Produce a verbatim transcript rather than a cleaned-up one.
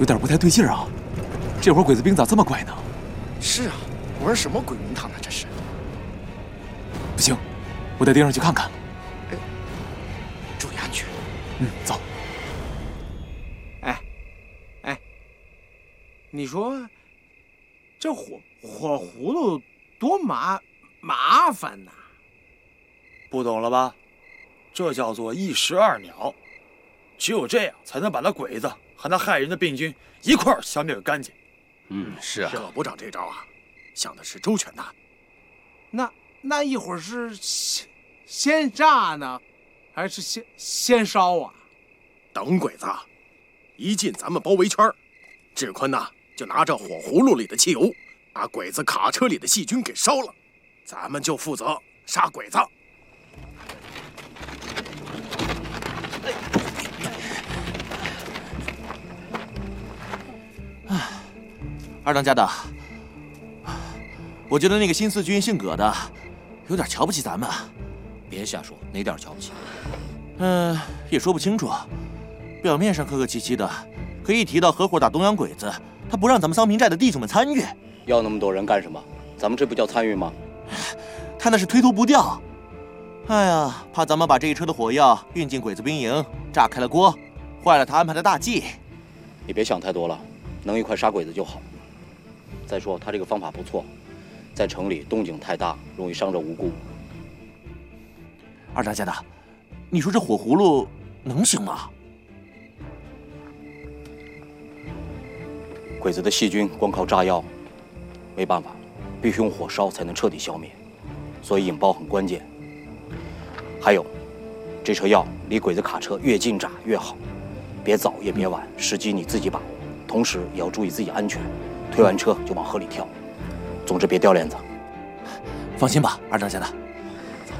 有点不太对劲啊。这会儿鬼子兵咋这么怪呢？ 是啊，玩什么鬼名堂呢？这是。 不行，我得盯上去看看。 哎，注意安全。 嗯，走。 哎，哎，你说这火火葫芦多麻麻烦呐！ 不懂了吧？这叫做一石二鸟，只有这样才能把那鬼子和那害人的病菌一块儿消灭个干净。 嗯，是啊，葛部长这招啊，想的是周全的。 那那一会儿是先先炸呢，还是先先烧啊？ 等鬼子一进咱们包围圈，志坤呐就拿着火葫芦里的汽油，把鬼子卡车里的细菌给烧了，咱们就负责杀鬼子。 二当家的，我觉得那个新四军姓葛的，有点瞧不起咱们。 别瞎说，哪点瞧不起？ 嗯、呃，也说不清楚。表面上客客气气的，可一提到合伙打东洋鬼子，他不让咱们桑平寨的弟兄们参与。 要那么多人干什么？咱们这不叫参与吗？ 他那是推脱不掉。哎呀，怕咱们把这一车的火药运进鬼子兵营，炸开了锅，坏了他安排的大计。 你别想太多了，能一块杀鬼子就好。再说他这个方法不错，在城里动静太大，容易伤着无辜。 二当家的，你说这火葫芦能行吗？ 鬼子的细菌光靠炸药没办法，必须用火烧才能彻底消灭，所以引爆很关键。还有，这车药离鬼子卡车越近炸越好，别早也别晚，时机你自己把握，同时也要注意自己安全。推完车就往河里跳，总之别掉链子。 放心吧，二当家的。